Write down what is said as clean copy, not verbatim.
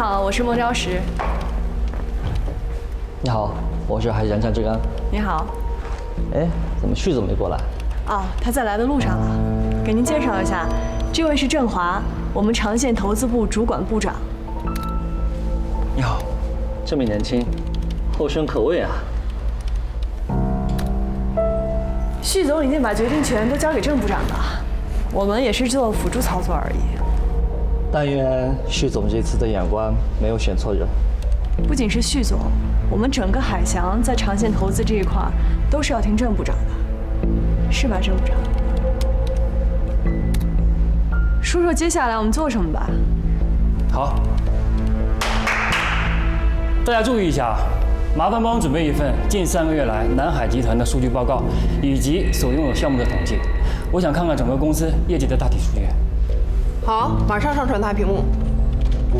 好，我是孟昭实。 你好，我是杨山志刚。 你好。 哎，怎么旭总没过来？ 哦，他在来的路上了。给您介绍一下，这位是郑华，我们长线投资部主管部长。 你好，这么年轻，后生可畏啊。 旭总已经把决定权都交给郑部长了，我们也是做辅助操作而已。 但愿旭总这次的眼光没有选错人。 不仅是旭总，我们整个海翔在长线投资这一块都是要听郑部长的，是吧，郑部长？说说接下来我们做什么吧。 好，大家注意一下，麻烦帮我准备一份近3个月来南海集团的数据报告，以及所拥有项目的统计。我想看看整个公司业绩的大体数据。 好，马上上传大屏幕。